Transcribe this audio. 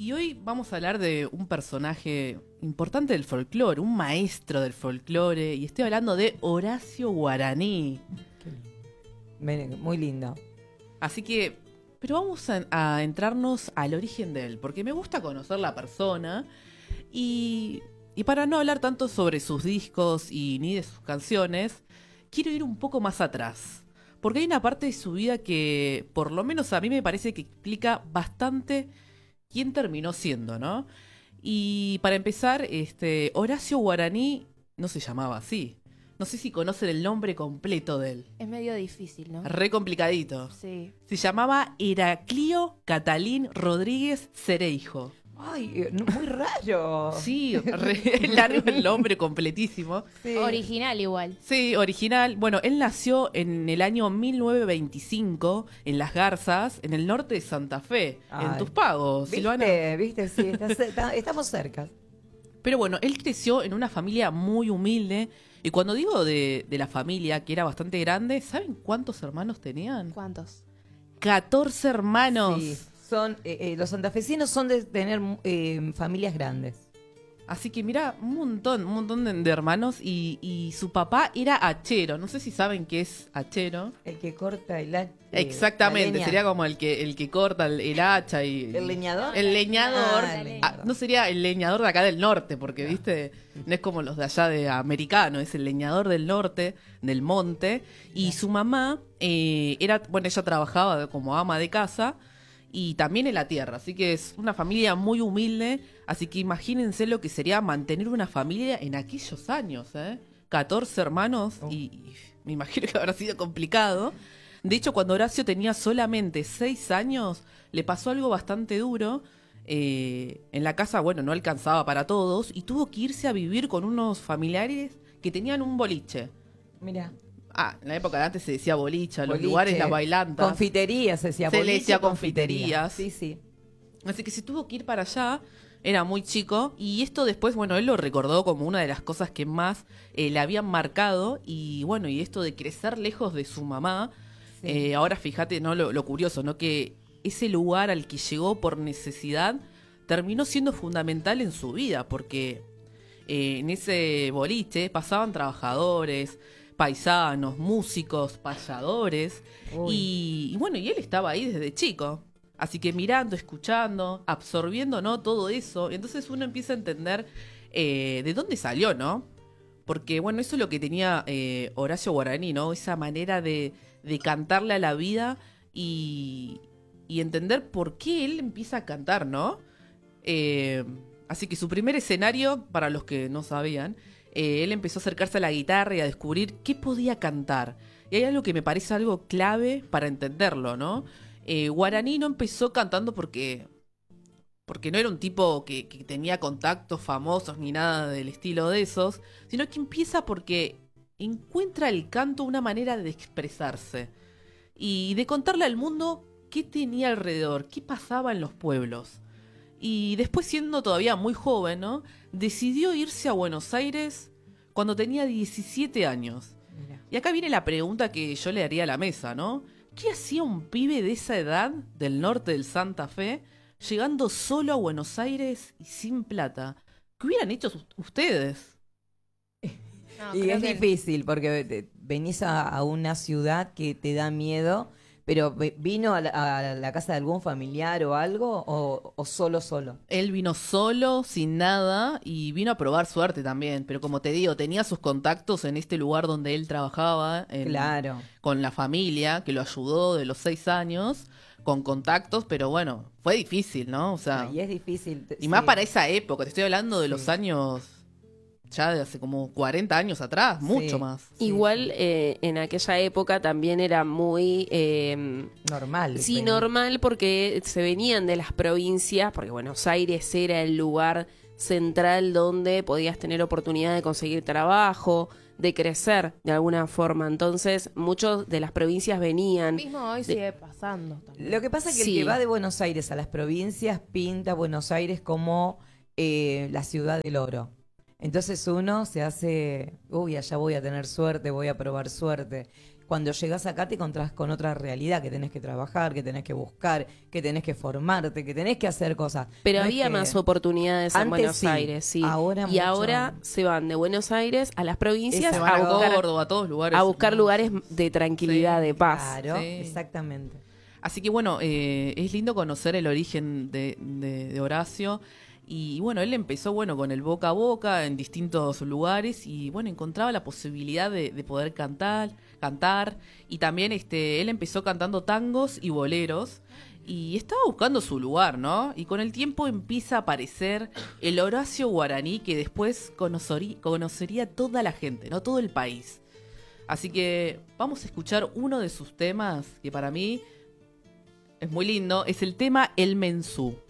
Y hoy vamos a hablar de un personaje importante del folclore, un maestro del folclore, y estoy hablando de Horacio Guaraní. Muy lindo. Así que, pero vamos a entrarnos al origen de él, porque me gusta conocer la persona y para no hablar tanto sobre sus discos y ni de sus canciones, quiero ir un poco más atrás. Porque hay una parte de su vida que, por lo menos a mí me parece que explica bastante quién terminó siendo, ¿no? Y para empezar, Horacio Guaraní no se llamaba así. No sé si conocen el nombre completo de él. Es medio difícil, ¿no? Re complicadito. Sí. Se llamaba Heraclio Catalín Rodríguez Cereijo. Ay, muy raro. Sí, re largo el nombre, completísimo. Sí. Original igual. Sí, original. Bueno, él nació en el año 1925 en Las Garzas, en el norte de Santa Fe, en Ay. Tus Pagos, Silvana. ¿Viste? Sí, estamos cerca. Pero bueno, él creció en una familia muy humilde. Y cuando digo de la familia, que era bastante grande, ¿saben cuántos hermanos tenían? ¿Cuántos? 14 hermanos. Sí, son, los santafesinos son de tener familias grandes. Así que mira, un montón de hermanos. Y su papá era hachero. No sé si saben qué es hachero. El que corta Exactamente, la leña. sería como el que corta el hacha y... ¿El leñador? El leñador. Ah, el leñador. No sería el leñador de acá del norte, porque, viste, no es como los de allá de americano, es el leñador del norte, del monte. Y su mamá ella trabajaba como ama de casa y también en la tierra, así que es una familia muy humilde, así que imagínense lo que sería mantener una familia en aquellos años, 14 hermanos y me imagino que habrá sido complicado. De hecho, cuando Horacio tenía solamente 6 años, le pasó algo bastante duro. En la casa, bueno, no alcanzaba para todos y tuvo que irse a vivir con unos familiares que tenían un boliche. Mira. En la época de antes se decía boliche, los lugares, las bailantas. Confiterías se decía. Se le Boliche, decía confitería. confiterías. Sí, sí. Así que se tuvo que ir para allá, era muy chico, y esto después, bueno, él lo recordó como una de las cosas que más le habían marcado, y bueno, y esto de crecer lejos de su mamá, Sí. ahora fíjate, ¿no? Lo curioso, ¿no? Que ese lugar al que llegó por necesidad terminó siendo fundamental en su vida, porque en ese boliche pasaban trabajadores, paisanos, músicos, payadores, y bueno, y él estaba ahí desde chico. Así que mirando, escuchando, absorbiendo, ¿no? Todo eso. Entonces uno empieza a entender de dónde salió, ¿no? Porque, bueno, eso es lo que tenía Horacio Guaraní, ¿no? Esa manera de cantarle a la vida y entender por qué él empieza a cantar, ¿no? Así que su primer escenario, para los que no sabían, él empezó a acercarse a la guitarra y a descubrir qué podía cantar. Y hay algo que me parece algo clave para entenderlo, ¿no? Guaraní no empezó cantando porque no era un tipo que tenía contactos famosos ni nada del estilo de esos, sino que empieza porque encuentra el canto una manera de expresarse y de contarle al mundo qué tenía alrededor, qué pasaba en los pueblos. Y después, siendo todavía muy joven, ¿no? Decidió irse a Buenos Aires cuando tenía 17 años. Mira. Y acá viene la pregunta que yo le haría a la mesa, ¿no? ¿Qué hacía un pibe de esa edad, del norte del Santa Fe, llegando solo a Buenos Aires y sin plata? ¿Qué hubieran hecho ustedes? No, Y creo es que difícil porque venís a una ciudad que te da miedo, pero ¿vino a la casa de algún familiar o algo o solo? Él vino solo, sin nada, y vino a probar suerte también. Pero como te digo, tenía sus contactos en este lugar donde él trabajaba, Claro. con la familia, que lo ayudó de los 6 años, con contactos, pero bueno, fue difícil, ¿no? O sea, Y es difícil. y más para esa época, te estoy hablando de Sí. los años, ya de hace como 40 años atrás, mucho Sí. más. Sí. Igual en aquella época también era muy Normal. sí, normal porque se venían de las provincias, porque Buenos Aires era el lugar central donde podías tener oportunidad de conseguir trabajo, de crecer de alguna forma. Entonces, muchos de las provincias venían. mismo hoy sigue pasando también. Lo que pasa es que Sí. el que va de Buenos Aires a las provincias pinta Buenos Aires como la ciudad del oro. Entonces uno se hace, uy, allá voy a tener suerte, voy a probar suerte. cuando llegas acá te encontrás con otra realidad, que tenés que trabajar, que tenés que buscar, que tenés que formarte, que tenés que hacer cosas. Pero No es había que- más oportunidades en Antes Buenos sí, Aires, sí. ahora y mucho- ahora se van de Buenos Aires a las provincias Se Se van van a a buscar, Córdoba, a todos lugares. a buscar ¿no? lugares de tranquilidad, Sí, de paz. Claro, Sí. exactamente. Así que bueno, es lindo conocer el origen de Horacio. Y bueno, él empezó bueno con el boca a boca en distintos lugares y bueno, encontraba la posibilidad de poder cantar. Y también él empezó cantando tangos y boleros y estaba buscando su lugar, ¿no? Y con el tiempo empieza a aparecer el Horacio guaraní que después conocería toda la gente, ¿no? Todo el país. Así que vamos a escuchar uno de sus temas que para mí es muy lindo, es el tema El Mensú.